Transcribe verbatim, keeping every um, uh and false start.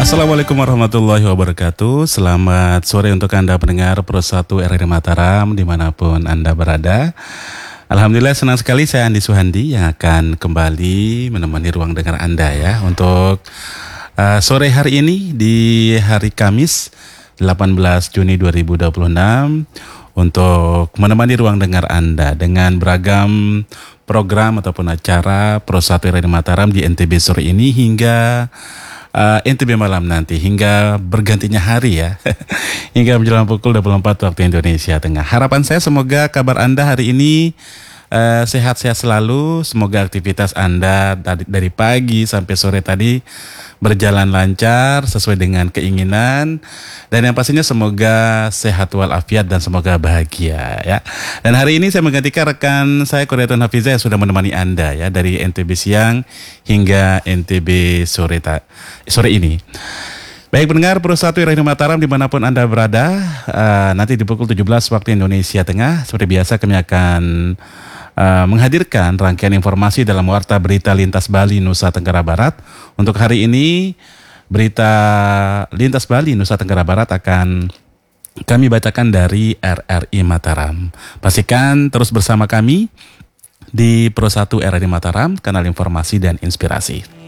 Assalamualaikum warahmatullahi wabarakatuh. Selamat sore untuk Anda pendengar Pro satu R R I Mataram dimanapun Anda berada. Alhamdulillah senang sekali saya Andi Suhandi yang akan kembali menemani ruang dengar Anda ya untuk uh, sore hari ini di hari Kamis delapan belas Juni dua ribu dua puluh enam untuk menemani ruang dengar Anda dengan beragam program ataupun acara Pro satu R R I Mataram di N T B sore ini hingga Uh, N T B malam nanti hingga bergantinya hari ya hingga menjelang pukul dua puluh empat waktu Indonesia Tengah. Harapan saya semoga kabar Anda hari ini uh, sehat-sehat selalu. Semoga aktivitas Anda dari, dari pagi sampai sore tadi berjalan lancar sesuai dengan keinginan, dan yang pastinya semoga sehat walafiat dan semoga bahagia ya. Dan hari ini saya menggantikan rekan saya Koreton Hafizah yang sudah menemani Anda ya dari N T B siang hingga N T B sore ta- sore ini. Baik pendengar Pro satu R R I Mataram dimanapun Anda berada, uh, nanti di pukul tujuh belas waktu Indonesia Tengah seperti biasa kami akan Uh, menghadirkan rangkaian informasi dalam Warta Berita Lintas Bali Nusa Tenggara Barat. Untuk hari ini berita Lintas Bali Nusa Tenggara Barat akan kami bacakan dari R R I Mataram. Pastikan terus bersama kami di Pro satu R R I Mataram, kanal informasi dan inspirasi.